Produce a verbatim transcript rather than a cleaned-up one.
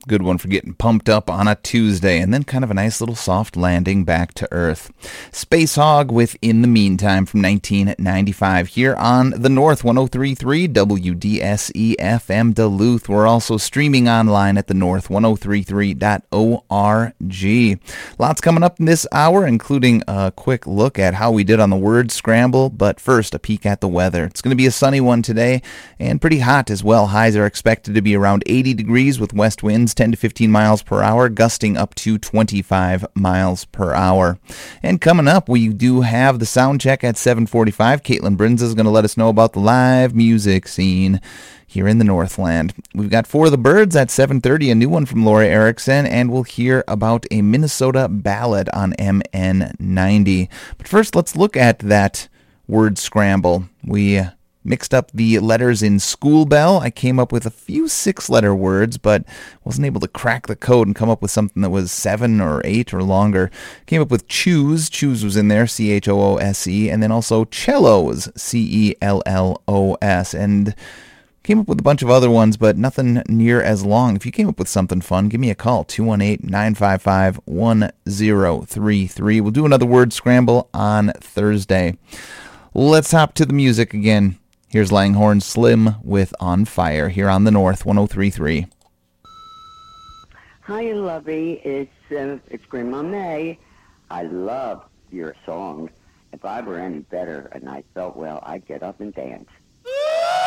Good one for getting pumped up on a Tuesday, and then kind of a nice little soft landing back to Earth. Space Hog with In the Meantime from nineteen ninety-five here on the North one oh three point three W D S E F M Duluth. We're also streaming online at the north ten thirty-three dot org. Lots coming up in this hour, including a quick look at how we did on the word scramble, but first a peek at the weather. It's going to be a sunny one today and pretty hot as well. Highs are expected to be around eighty degrees with west winds ten to fifteen miles per hour, gusting up to twenty-five miles per hour. And coming up, we do have the sound check at seven forty-five. Caitlin Brinza is going to let us know about the live music scene here in the Northland. We've got For the Birds at seven thirty, a new one from Laura Erickson, and we'll hear about a Minnesota ballad on M N ninety. But first, let's look at that word scramble. We mixed up the letters in School Bell. I came up with a few six-letter words, but wasn't able to crack the code and come up with something that was seven or eight or longer. Came up with Choose. Choose was in there, C H O O S E, and then also Cellos, C E L L O S. And came up with a bunch of other ones, but nothing near as long. If you came up with something fun, give me a call, two one eight, nine five five, one zero three three. We'll do another word scramble on Thursday. Let's hop to the music again. Here's Langhorne Slim with On Fire here on the North one oh three point three. Hi, Lovey. It's uh, it's Grandma May. I love your song. If I were any better and I felt well, I'd get up and dance.